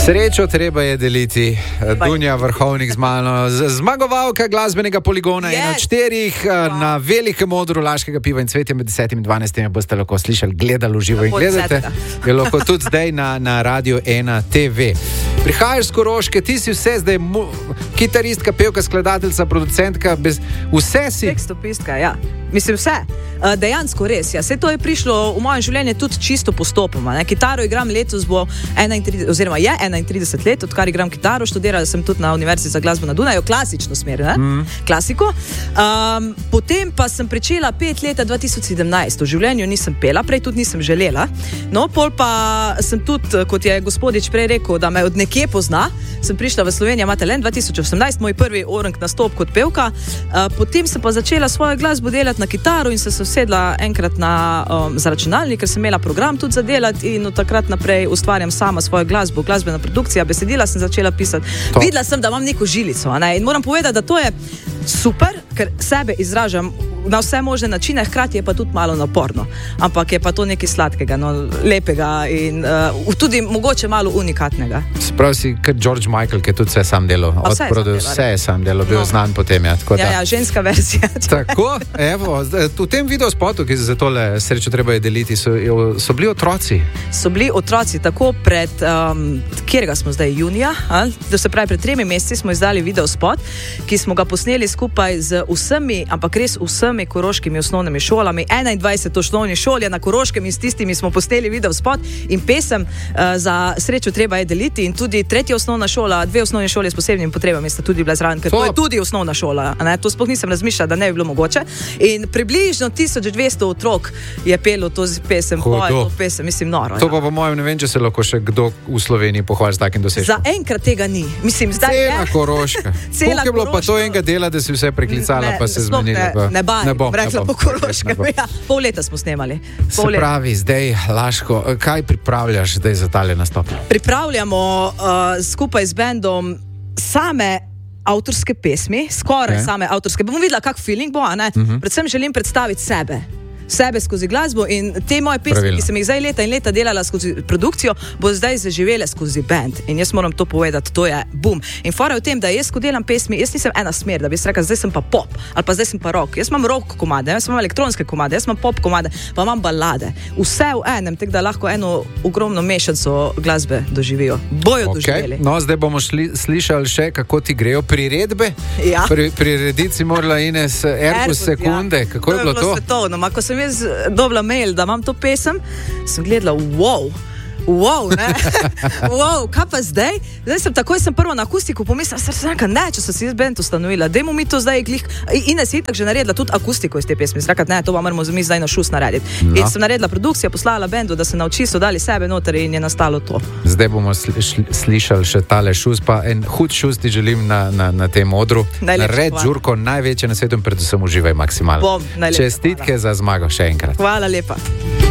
Srečo treba je deliti. Dunja Vrhovnik z mano, zmagovalka glasbenega poligona, ena od 4 na velikem odru Laškega piva in cvetja med 10 in 12 boste lahko slišali, gledali v živo in gledate. Je lahko tudi zdaj na Radio 1 TV. Prihajaš z Koroške, ti si vse zdaj, kitaristka, pevka, skladateljica, producentka, vse si. Tekstopistka, ja. Mislim vse. Dejansko res, ja. Vse to je prišlo v moje življenje tudi čisto postopoma. Ne? Kitaro igram letos, bo 31 let, odkar igram kitaro. Študirala sem tudi na Univerzi za glasbo na Dunaju, klasično smer, ne? Klasiko. Potem pa sem pričela 5 leta 2017. V življenju nisem pela, prej tudi nisem želela. No, pol pa sem tudi, kot je gospodič prej rekel, da me od nekje pozna, sem prišla v Slovenijo Matelen 2018, moj prvi orang nastop kot pevka. Potem sem pa začela svojo glasbo delati na kitaro in se usedla enkrat za računalnik, ker sem imela program tudi za delati in od takrat naprej ustvarjam sama svojo glasbo, glasbena produkcija, besedila sem začela pisati. Videla sem, da imam neko žilico, ne? In moram povedati, da to je super, ker sebe izražam na vse možne načine, hkrati je pa tudi malo naporno. Ampak je pa to nekaj sladkega, no, lepega in tudi mogoče malo unikatnega. Sprav si kot George Michael, ki je tudi vse sam delal. Vse je sam delal, bil znan potem. Ja, ženska verzija. Tako, evo, v tem videospotu, ki za tole srečo treba je deliti, so bili otroci. So bili otroci, tako pred, kjerega smo zdaj, junija, da se pravi pred 3 meseci smo izdali videospot, ki smo ga posneli skupaj z vsemi, ampak res vsemi koroškimi osnovnimi šolami, 21 osnovnih šol je na Koroškem in s tistimi smo posneli videospot in pesem za srečo treba je deliti in tudi 3. osnovna šola, 2 osnovne šole s posebnimi potrebami sta tudi bila zraven, ker to je tudi osnovna šola, ne? To sploh nisem razmišljala, da ne bi bilo mogoče in približno 1200 otrok je pelo to pesem, to pesem, mislim noro. To pa po mojem ne vem, če se lahko še kdo v Sloveniji pohvali s takim dosežkom. Za enkrat tega ni. Mislim, zdaj cela Koroška. Koliko je bilo pa to enega dela, da si vse preklicala, pa se zmenila? Ne bom rekla po Koroškem. Ja, pol leta smo snemali. Se pravi, zdaj, Laško, kaj pripravljaš zdaj za tale nastop? Pripravljamo skupaj z bendom same avtorske pesmi, skoraj same avtorske. Bom videla, kak feeling bo, ne? Predvsem želim predstaviti sebe skozi glasbo in te moje pesmi, ki sem jih zdaj leta in leta delala skozi produkcijo, bo zdaj zaživele skozi band. In jaz moram to povedati, to je boom. In fora je v tem, da jaz, ko delam pesmi, jaz nisem ena smer, da bi se rekla, zdaj sem pa pop, ali pa zdaj sem pa rock. Jaz imam rock komade, jaz imam elektronske komade, jaz imam pop komade, pa imam balade. Vse v enem, tako da lahko eno ogromno mešanico glasbe doživijo. Bojo doživeli. No, zdaj bomo slišali še, kako ti grejo priredbe. Ja. Prirediti si morala Ines Erkus sekunde. Ja. Kako je bilo to? Svetovno. Ko sem jaz dobila mail, da imam to pesem, sem gledala, wow, ne? Wow, kaj pa zdaj? Takoj sem prvo na akustiku pomislila, če sem si jaz band ustanovila, dajmo mi to zdaj glih. Ines je itak že naredila tudi akustiko iz te pesmi. Ne, to pa moramo mi zdaj na šus narediti. No. In sem naredila produkcijo, poslala bendu, da se nauči, so dali sebe noter in je nastalo to. Zdaj bomo slišali še tale šus, pa en hud šus ti želim na tem odru. Nared žurko, največje na svetu in predvsem uživaj maksimalno. Čestitke za zmago še enkrat. Hvala lepa.